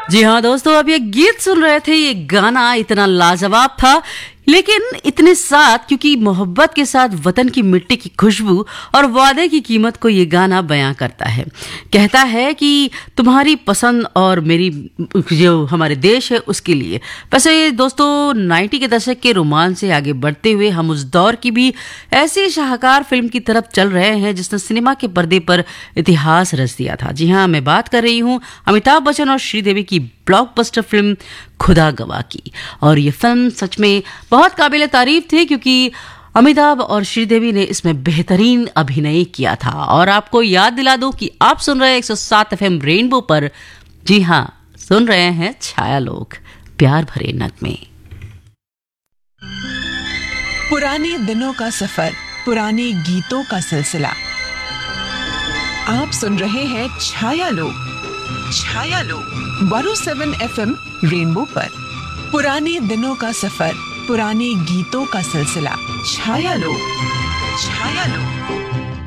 जी हाँ दोस्तों, अब ये गीत सुन रहे थे। ये गाना इतना लाजवाब था, लेकिन इतने साथ, क्योंकि मोहब्बत के साथ वतन की मिट्टी की खुशबू और वादे की कीमत को ये गाना बयां करता है। कहता है कि तुम्हारी पसंद और मेरी जो हमारे देश है उसके लिए। वैसे दोस्तों 90 के दशक के रोमांच से आगे बढ़ते हुए हम उस दौर की भी ऐसी शाहकार फिल्म की तरफ चल रहे हैं जिसने सिनेमा के पर्दे पर इतिहास रच दिया था। जी हाँ, मैं बात कर रही हूँ अमिताभ बच्चन और श्रीदेवी की ब्लॉकबस्टर फिल्म खुदा गवाह की। और ये फिल्म सच में बहुत काबिल तारीफ थी, क्योंकि अमिताभ और श्रीदेवी ने इसमें बेहतरीन अभिनय किया था। और आपको याद दिला दूं कि आप सुन रहे हैं 107 एफएम रेनबो पर। जी हाँ, सुन रहे हैं छाया लोग, प्यार भरे नगमे। पुराने दिनों का सफर, पुराने गीतों का सिलसिला। आप सुन रहे हैं छाया लोग 107 एफएम रेनबो पर। पुराने दिनों का सफर, पुराने गीतों का सिलसिला। छाया लोग।